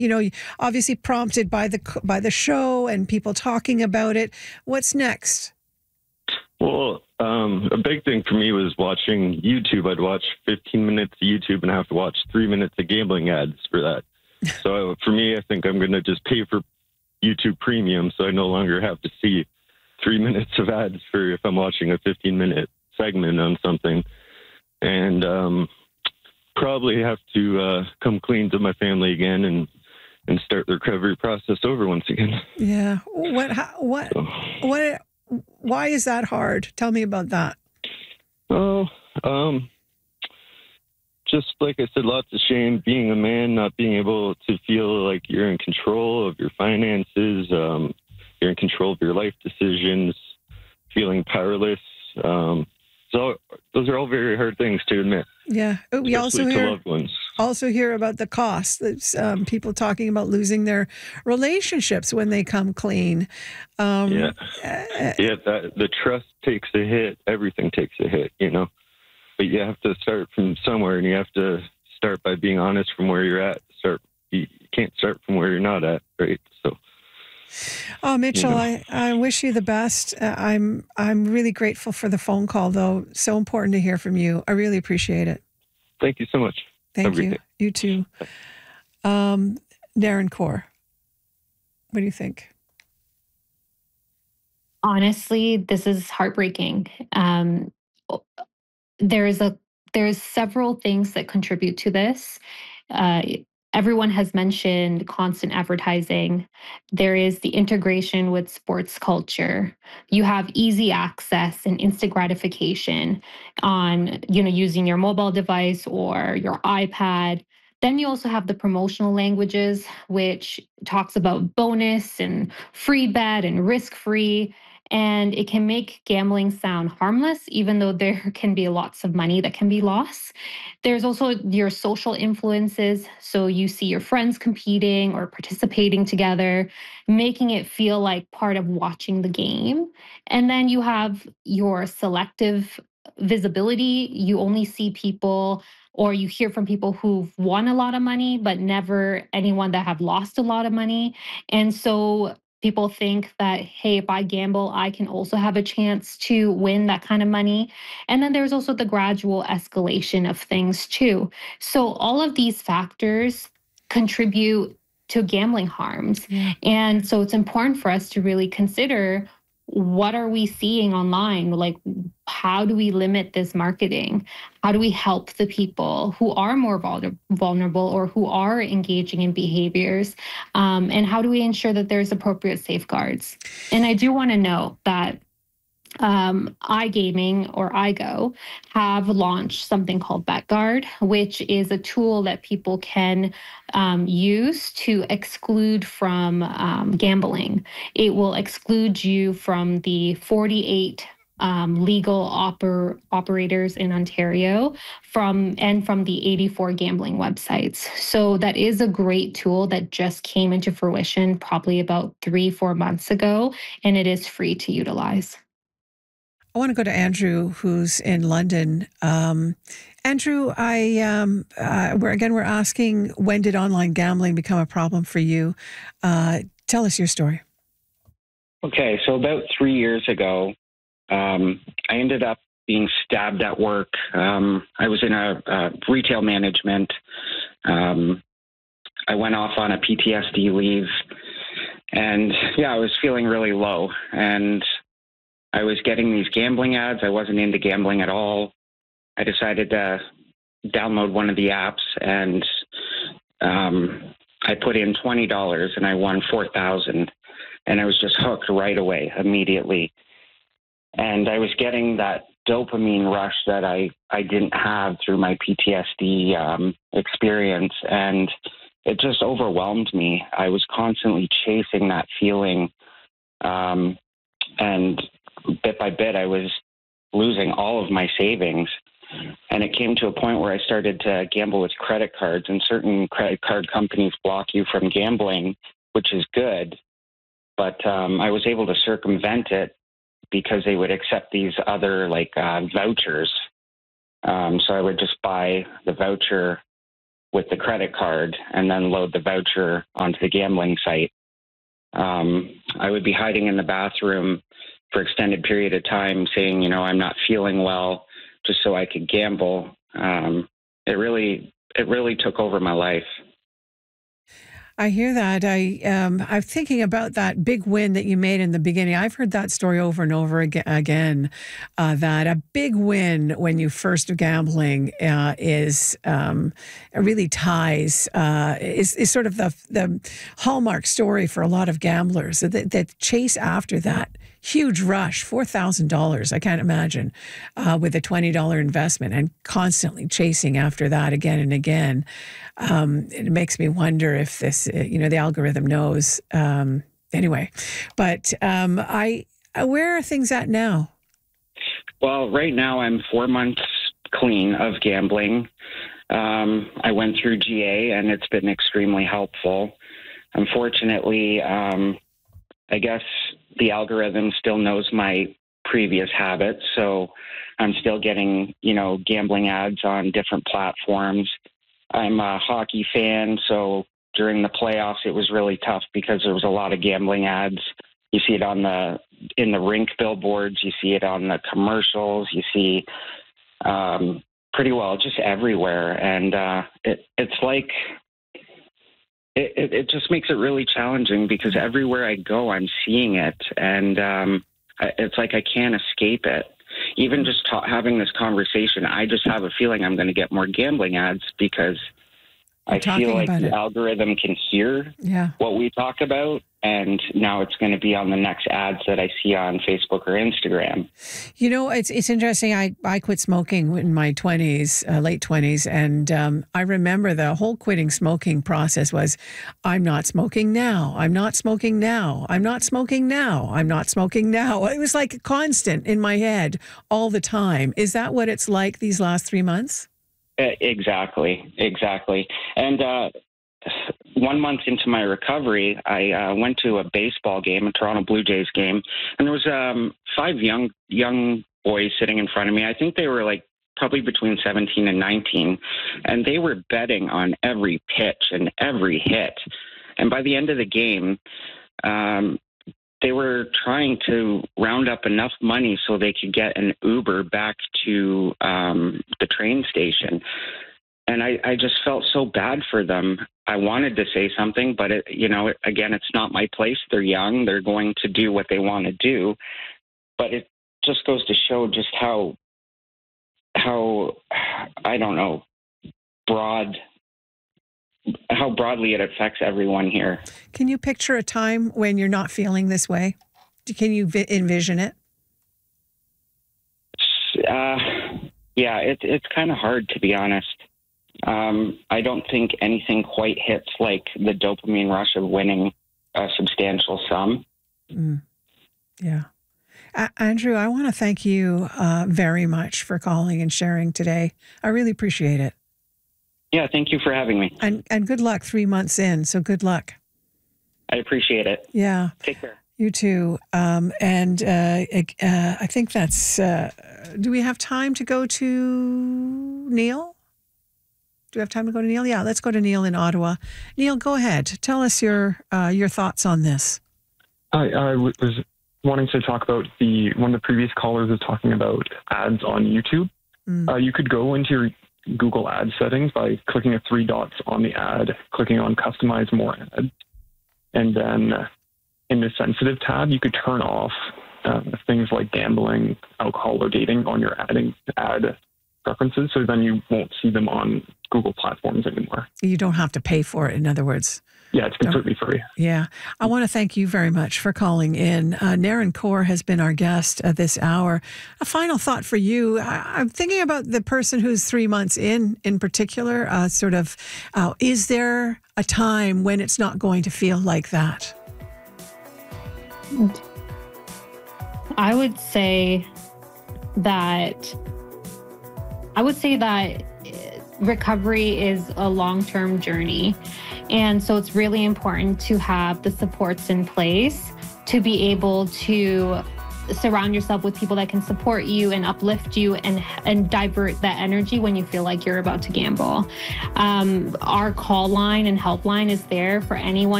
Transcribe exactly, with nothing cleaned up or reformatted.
you know, obviously prompted by the by the show and people talking about it. What's next? Well, um, a big thing for me was watching YouTube. I'd watch fifteen minutes of YouTube and have to watch three minutes of gambling ads for that. So for me, I think I'm going to just pay for YouTube Premium so I no longer have to see three minutes of ads for if I'm watching a fifteen minute segment on something. And um, probably have to uh, come clean to my family again and, and start the recovery process over once again. Yeah. What, how, what, So, what, why is that hard? Tell me about that. oh, um, just like I said, lots of shame, being a man, not being able to feel like you're in control of your finances, um, you're in control of your life decisions, feeling powerless. Um, so those are all very hard things to admit. Yeah. We also especially to hear, loved ones. also hear about the cost. There's um, people talking about losing their relationships when they come clean. Um, Yeah. uh, Yeah, that, the trust takes a hit. Everything takes a hit, you know. But you have to start from somewhere, and you have to start by being honest from where you're at. Start. You can't start from where you're not at, right? So. Oh, Mitchell, You know. I, I wish you the best. Uh, I'm I'm really grateful for the phone call, though. So important to hear from you. I really appreciate it. Thank you so much. Thank Have a you. great day. You too. Um, Darren Core, what do you think? Honestly, this is heartbreaking. Um, there's a there's several things that contribute to this. Uh, everyone has mentioned constant advertising. There is the integration with sports culture. You have easy access and instant gratification on, you know, using your mobile device or your iPad. Then you also have the promotional languages, which talks about bonus and free bet and risk free. And it can make gambling sound harmless, even though there can be lots of money that can be lost. There's also your social influences. So you see your friends competing or participating together, making it feel like part of watching the game. And then you have your selective visibility. You only see people or you hear from people who've won a lot of money, but never anyone that have lost a lot of money. And so people think that, hey, if I gamble, I can also have a chance to win that kind of money. And then there's also the gradual escalation of things too. So all of these factors contribute to gambling harms. Yeah. And so it's important for us to really consider, what are we seeing online? Like, how do we limit this marketing? How do we help the people who are more vulnerable or who are engaging in behaviors? Um, and how do we ensure that there's appropriate safeguards? And I do want to note that um, iGaming or iGo have launched something called BetGuard, which is a tool that people can um, use to exclude from um, gambling. It will exclude you from the forty-eight um, legal oper- operators in Ontario from and from the eighty-four gambling websites. So that is a great tool that just came into fruition probably about three, four months ago, and it is free to utilize. I want to go to Andrew, who's in London. Um, Andrew, I um, uh, we're again we're asking, when did online gambling become a problem for you? Uh, tell us your story. Okay, so about three years ago, um, I ended up being stabbed at work. Um, I was in a, a retail management. Um, I went off on a P T S D leave, and yeah, I was feeling really low, and I was getting these gambling ads. I wasn't into gambling at all. I decided to download one of the apps, and um, I put in twenty dollars and I won four thousand dollars, and I was just hooked right away, immediately. And I was getting that dopamine rush that I, I didn't have through my P T S D um, experience, and it just overwhelmed me. I was constantly chasing that feeling, um, and bit by bit, I was losing all of my savings. And it came to a point where I started to gamble with credit cards, and certain credit card companies block you from gambling, which is good. But um, I was able to circumvent it because they would accept these other like uh, vouchers. Um, so I would just buy the voucher with the credit card and then load the voucher onto the gambling site. Um, I would be hiding in the bathroom for extended period of time saying, you know, I'm not feeling well, just so I could gamble. Um, it really, it really took over my life. I hear that. I, um, I'm thinking about that big win that you made in the beginning. I've heard that story over and over aga- again, uh, that a big win when you first gambling uh, is um, really ties, uh, is, is sort of the, the hallmark story for a lot of gamblers, that, that chase after that. Huge rush, four thousand dollars, I can't imagine, uh, with a twenty dollars investment and constantly chasing after that again and again. Um, it makes me wonder if this, you know, the algorithm knows. Um, anyway, but um, I, where are things at now? Well, right now I'm four months clean of gambling. Um, I went through G A and it's been extremely helpful. Unfortunately, um, I guess the algorithm still knows my previous habits, so I'm still getting, you know, gambling ads on different platforms. I'm a hockey fan, so during the playoffs, it was really tough because there was a lot of gambling ads. You see it on the in the rink billboards, you see it on the commercials, you see um, pretty well just everywhere, and uh, it, it's like. It, it, it just makes it really challenging because everywhere I go, I'm seeing it. And um, I, it's like I can't escape it. Even just ta- having this conversation, I just have a feeling I'm going to get more gambling ads because You're I feel like the it. algorithm can hear yeah. what we talk about. And now it's going to be on the next ads that I see on Facebook or Instagram. You know, it's it's interesting. I, I quit smoking in my twenties, uh, late twenties. And um, I remember the whole quitting smoking process was, I'm not smoking now. I'm not smoking now. I'm not smoking now. I'm not smoking now. It was like constant in my head all the time. Is that what it's like these last three months? Exactly. Exactly. And, uh, one month into my recovery, I uh, went to a baseball game, a Toronto Blue Jays game, and there was um, five young young boys sitting in front of me. I think they were like probably between seventeen and nineteen, and they were betting on every pitch and every hit. And by the end of the game, um, they were trying to round up enough money so they could get an Uber back to um, the train station. And I, I just felt so bad for them. I wanted to say something, but, it, you know, again, it's not my place. They're young. They're going to do what they want to do. But it just goes to show just how, how I don't know, broad, how broadly it affects everyone here. Can you picture a time when you're not feeling this way? Can you vi- envision it? Uh, yeah, it, it's kind of hard, to be honest. Um, I don't think anything quite hits like the dopamine rush of winning a substantial sum. Mm. Yeah. A- Andrew, I want to thank you uh, very much for calling and sharing today. I really appreciate it. Yeah, thank you for having me. And and good luck three months in. So good luck. I appreciate it. Yeah. Take care. You too. Um, and uh, uh, I think that's, uh, do we have time to go to Neil? Do we have time to go to Neil? Yeah, let's go to Neil in Ottawa. Neil, go ahead. Tell us your uh, your thoughts on this. I, I was wanting to talk about the one of the previous callers was talking about ads on YouTube. Mm. Uh, you could go into your Google ad settings by clicking the three dots on the ad, clicking on Customize More Ads, and then in the sensitive tab, you could turn off uh, things like gambling, alcohol, or dating on your adding ad preferences, so then you won't see them on Google platforms anymore. You don't have to pay for it, in other words. Yeah, it's completely free. Yeah. I want to thank you very much for calling in. Uh, Naren Kaur has been our guest uh, this hour. A final thought for you. I, I'm thinking about the person who's three months in, in particular, uh, sort of, uh, is there a time when it's not going to feel like that? I would say that I would say that recovery is a long-term journey. And so it's really important to have the supports in place to be able to surround yourself with people that can support you and uplift you and and divert that energy when you feel like you're about to gamble. Um, our call line and helpline is there for anyone